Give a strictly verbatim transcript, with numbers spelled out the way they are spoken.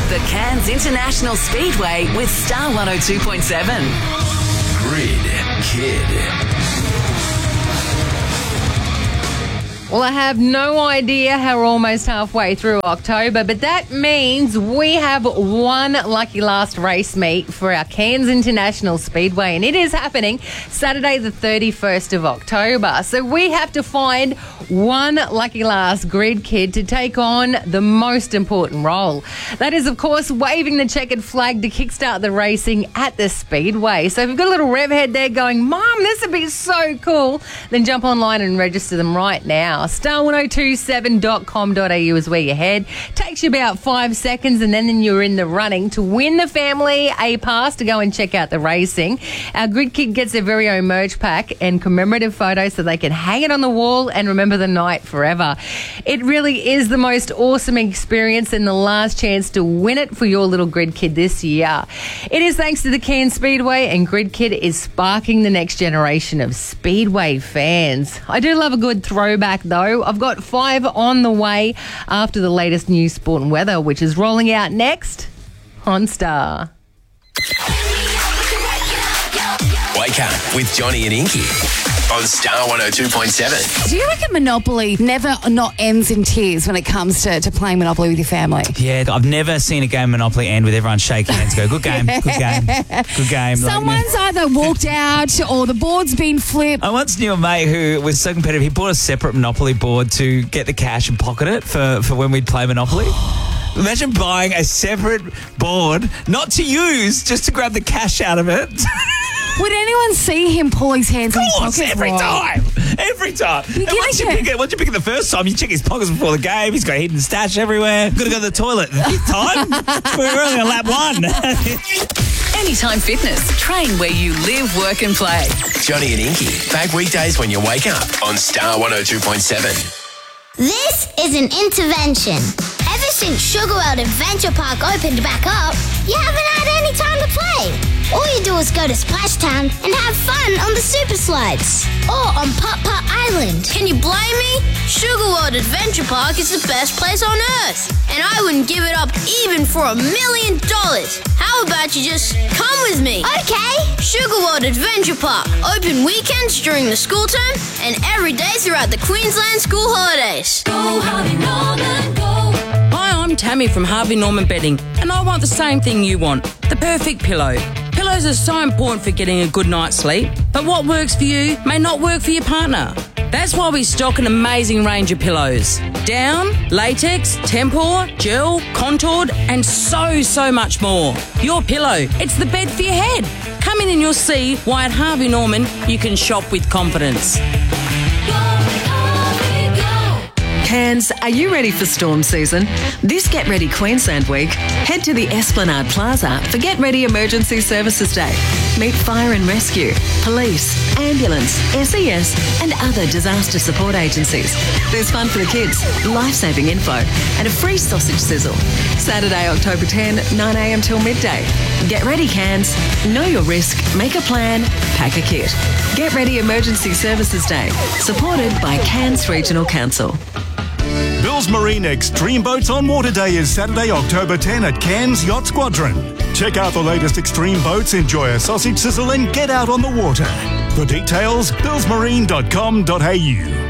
The Cairns International Speedway with Star one oh two point seven. Grid Kid. Well, I have no idea how we're almost halfway through October, but that means we have one lucky last race meet for our Cairns International Speedway, and it is happening Saturday the thirty-first of October. So we have to find one lucky last grid kid to take on the most important role. That is, of course, waving the checkered flag to kickstart the racing at the Speedway. So if you've got a little rev head there going, Mum, this would be so cool, then jump online and register them right now. star ten twenty-seven dot com dot a u is where you head. Takes you about five seconds and then you're in the running to win the family a pass to go and check out the racing. Our grid kid gets their very own merch pack and commemorative photos so they can hang it on the wall and remember the night forever. It really is the most awesome experience and the last chance to win it for your little grid kid this year. It is thanks to the Cairns Speedway, and Grid Kid is sparking the next generation of Speedway fans. I do love a good throwback though. I've got five on the way after the latest news, sport and weather, which is rolling out next on Star. Wake up with Johnny and Inky on Star one oh two point seven. Do you reckon Monopoly never not ends in tears when it comes to, to playing Monopoly with your family? Yeah, I've never seen a game of Monopoly end with everyone shaking hands and go, good game, good game, good game. Someone's like, either walked out or the board's been flipped. I once knew a mate who was so competitive, he bought a separate Monopoly board to get the cash and pocket it for, for when we'd play Monopoly. Imagine buying a separate board, not to use, just to grab the cash out of it. Would anyone see him pull his hands in his pockets? Every Roy? time. Every time. And once you, pick it, once you pick it the first time, you check his pockets before the game. He's got a hidden stash everywhere. Got to go to the toilet. The fifth time? We're only on lap one. Anytime Fitness. Train where you live, work and play. Johnny and Inky, back weekdays when you wake up on Star one oh two point seven. This is an intervention. Ever since Sugar World Adventure Park opened back up, you haven't had any time to play. All you do is go to Splashtown and have fun on the super slides or on Putt Putt Island. Can you blame me? Sugar World Adventure Park is the best place on earth, and I wouldn't give it up even for a million dollars. How about you just come with me? Okay. Sugar World Adventure Park, open weekends during the school term and every day throughout the Queensland school holidays. Go Harvey Norman, go. Hi, I'm Tammy from Harvey Norman Bedding, and I want the same thing you want, the perfect pillow. Pillows are so important for getting a good night's sleep, but what works for you may not work for your partner. That's why we stock an amazing range of pillows. Down, latex, tempur, gel, contoured, and so, so much more. Your pillow, it's the bed for your head. Come in and you'll see why at Harvey Norman you can shop with confidence. Cairns, are you ready for storm season? This Get Ready Queensland Week, head to the Esplanade Plaza for Get Ready Emergency Services Day. Meet fire and rescue, police, ambulance, S E S and other disaster support agencies. There's fun for the kids, life-saving info and a free sausage sizzle. Saturday, October tenth, nine a m till midday. Get ready, Cairns. Know your risk, make a plan, pack a kit. Get Ready Emergency Services Day, supported by Cairns Regional Council. Bill's Marine Extreme Boats on Water Day is Saturday, October tenth at Cairns Yacht Squadron. Check out the latest extreme boats, enjoy a sausage sizzle and get out on the water. For details, bills marine dot com dot a u.